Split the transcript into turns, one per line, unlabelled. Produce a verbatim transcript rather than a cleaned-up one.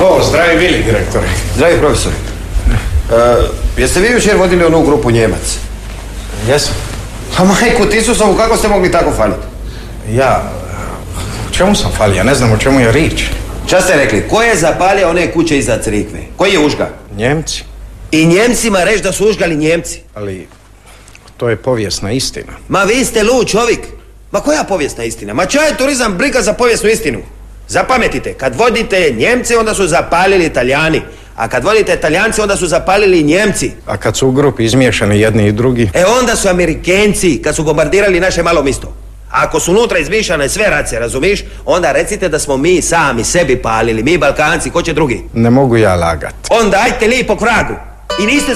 O, zdravi Vili, direktore.
Zdravi profesori. Uh, jeste vi jučer vodili onu grupu Njemac?
Jesam.
A majku Tisusovu, kako ste mogli tako faliti?
Ja, u čemu sam falio? Ja ne znam o čemu je riječ.
Šta ste rekli? Ko je zapalio one kuće iza crikve? Koji je užga?
Njemci.
I Njemcima reći da su užgali Njemci?
Ali to je povijesna istina.
Ma vi ste lud čovjek. Ma koja povijesna istina? Ma čaj je turizam briga za povijesnu istinu? Zapametite, kad vodite Njemce, onda su zapalili Italijani. A kad vodite Italijance, onda su zapalili Njemci.
A kad su u grupi izmiješani jedni i drugi?
E onda su Amerikenci, kad su bombardirali naše malo misto. A ako su unutra izmišljane sve race, razumiš, onda recite da smo mi sami sebi palili, mi Balkanci, ko će drugi?
Ne mogu ja lagat.
Onda ajte lipo k vragu. I niste